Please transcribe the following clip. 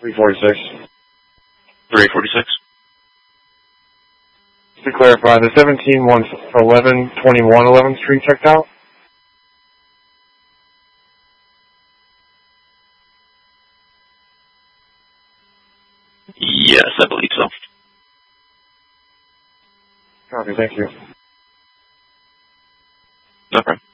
346. 346. To clarify, the 17-111, 11th Street checked out? Yes, I believe so. Copy, thank you. No problem.